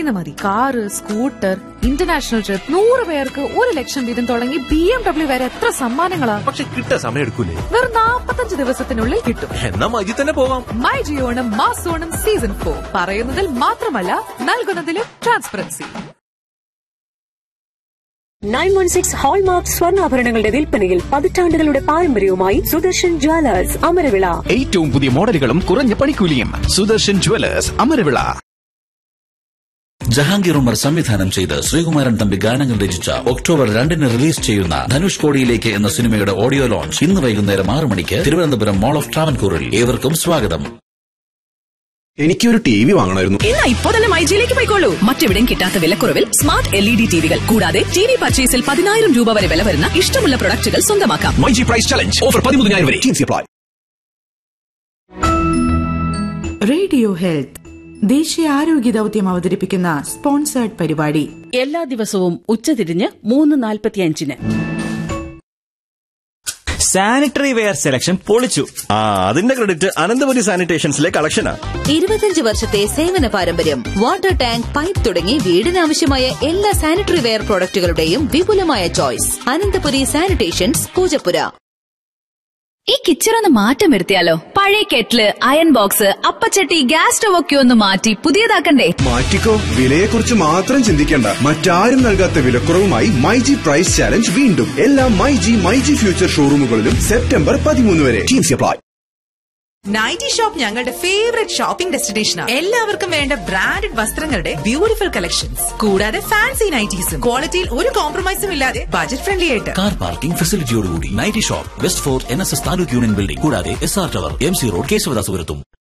നിന്ന് മതി. Car, scooter, international trip, 100 പേർക്ക് 1 ലക്ഷം വീതം തുടങ്ങി BMW വരെ എത്ര സമ്മാനങ്ങളാ. പക്ഷെ കിട്ടാൻ സമയം എടുക്കൂലേ? വെറും 45 ദിവസത്തിനുള്ളിൽ കിട്ടും. എന്നാ മൈജി തന്നെ പോവാം. മൈജി ഓണം മാസോണം സീസൺ 4 പറയുന്നതിൽ മാത്രമല്ല നൽകുന്നതിലും ട്രാൻസ്പെറൻസി. 916 ഹോൾമാർക്ക് സ്വർണ്ണാഭരണങ്ങളുടെ വിൽപ്പനയിൽ പതിറ്റാണ്ടുകളുടെ പാരമ്പര്യവുമായി സുദർശൻ ജ്വല്ലേഴ്സ് അമരവിള. ഏറ്റവും പുതിയ മോഡലുകളും കുറഞ്ഞ പണിക്കൂലിയും. സുദർശൻ ജ്വല്ലേഴ്സ് അമരവിള. ജഹാംഗീർ ഉമർ സംവിധാനം ചെയ്ത് ശ്രീകുമാരൻ തമ്പി ഗാനങ്ങൾ രചിച്ച ഒക്ടോബർ 2 റിലീസ് ചെയ്യുന്ന ധനുഷ് കോടിയിലേക്ക് എന്ന സിനിമയുടെ ഓഡിയോ ലോഞ്ച് ഇന്ന് വൈകുന്നേരം 6 മണിക്ക് തിരുവനന്തപുരം മോൾ ഓഫ് ട്രാവൻകൂറിൽ. ഏവർക്കും സ്വാഗതം. എനിക്കൊരു TV വാങ്ങണമായിരുന്നു. എന്നാ ഇപ്പോ തന്നെ മൈജിയിലേക്ക് പോയിക്കോളൂ. മറ്റെവിടെയും കിട്ടാത്ത വിലക്കുറവിൽ സ്മാർട്ട് LED ടിവികൾ കൂടാതെ TV പർച്ചേസിൽ 10,000 രൂപ വരെ വില വരുന്ന ഇഷ്ടമുള്ള പ്രൊഡക്റ്റുകൾ സ്വന്തമാക്കാം. മൈജി പ്രൈസ് ചലഞ്ച് ഓഫർ 13,000 വരെ. റേഡിയോ ഹെൽത്ത് ദേശീയ ആരോഗ്യ ദൌത്യം അവതരിപ്പിക്കുന്ന സ്പോൺസേർഡ് പരിപാടി എല്ലാ ദിവസവും ഉച്ചതിരിഞ്ഞ് 3:45-ന്. സാനിറ്ററി വെയർ സെലക്ഷൻ പൊളിച്ചു. അതിന്റെ ക്രെഡിറ്റ് അനന്തപുരി സാനിറ്റേഷൻസിലെ കളക്ഷനാ. 25 വർഷത്തെ സേവന പാരമ്പര്യം. വാട്ടർ ടാങ്ക്, പൈപ്പ് തുടങ്ങി വീടിനാവശ്യമായ എല്ലാ സാനിറ്ററി വെയർ പ്രോഡക്റ്റുകളുടെയും വിപുലമായ ചോയ്സ്. അനന്തപുരി സാനിറ്റേഷൻസ്, പൂജപ്പുര. ഈ കിച്ചറൊന്ന് മാറ്റം വരുത്തിയാലോ? പഴയ kettle, iron box, അപ്പച്ചട്ടി, gas stove ഒക്കെ ഒന്ന് മാറ്റി പുതിയതാക്കണ്ടേ? മാറ്റിക്കോ. വിലയെക്കുറിച്ച് മാത്രം ചിന്തിക്കേണ്ട. മറ്റാരും നൽകാത്ത വിലക്കുറവുമായി മൈജി പ്രൈസ് ചാലഞ്ച് വീണ്ടും. എല്ലാ മൈജി ഫ്യൂച്ചർ ഷോറൂമുകളിലും സെപ്റ്റംബർ 13 വരെ. Teams apply. നൈറ്റി ഷോപ്പ് ഞങ്ങളുടെ ഫേവറേറ്റ് ഷോപ്പിംഗ് ഡെസ്റ്റിനേഷനാണ്. എല്ലാവർക്കും വേണ്ട ബ്രാൻഡഡ് വസ്ത്രങ്ങളുടെ ബ്യൂട്ടിഫുൾ കളക്ഷൻസ്, കൂടാതെ ഫാൻസി നൈറ്റീസും ക്വാളിറ്റിയിൽ ഒരു കോംപ്രമൈസും ഇല്ലാതെ ബജറ്റ് ഫ്രണ്ട്ലി ആയിട്ട്. Car parking ഫെസിലിറ്റിയോടുകൂടി nightie shop west fort NSS taluk union building കൂടാതെ SR ടവർ MC റോഡ് കേശവദാസപുരത്തും.